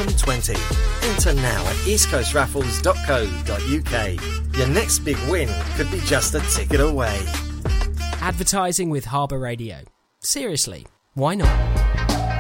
Welcome 20. Enter now at eastcoastraffles.co.uk. Your next big win could be just a ticket away. Advertising with Harbour Radio. Seriously, why not?